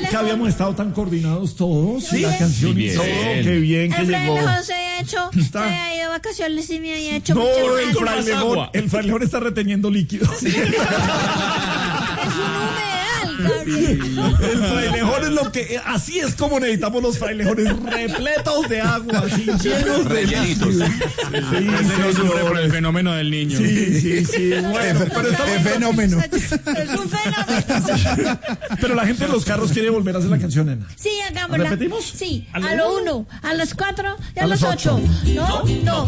nunca habíamos estado tan coordinados todos. Sí. La canción y todo. Qué bien que El llegó. frailejón se había hecho, se había ido de vacaciones y me había hecho No, mucho el frailejón está reteniendo líquido. Es un humedal, Gabriel. El frailejón es lo que, así es como necesitamos los frailejones, repletos de agua, así, llenos de Rellenitos. líquido. Ese no sufre por el fenómeno del niño. Sí, bueno, pero está El fenómeno. Es un fenómeno. Pero la gente en los carros quiere volver a hacer la canción, nena. Sí, hagámosla. ¿Repetimos? Sí, ¿A a lo lo uno? 1, a los 4 y A a los los 8. ocho. No,